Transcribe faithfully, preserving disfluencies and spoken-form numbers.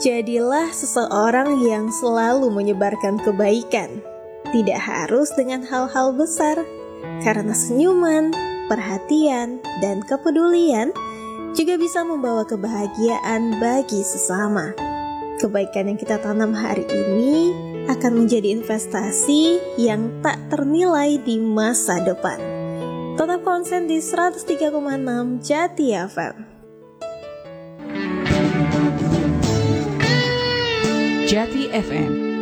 Jadilah seseorang yang selalu menyebarkan kebaikan, tidak harus dengan hal-hal besar, karena senyuman, perhatian, dan kepedulian juga bisa membawa kebahagiaan bagi sesama. Kebaikan yang kita tanam hari ini akan menjadi investasi yang tak ternilai di masa depan. Tetap konsen di seratus tiga koma enam Jati F M. Jati F M